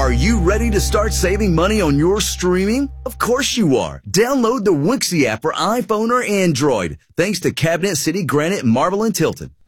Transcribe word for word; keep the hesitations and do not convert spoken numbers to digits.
Are you ready to start saving money on your streaming? Of course you are. Download the Wixie app for iPhone or Android. Thanks to Cabinet City, Granite, Marble, and Tilton.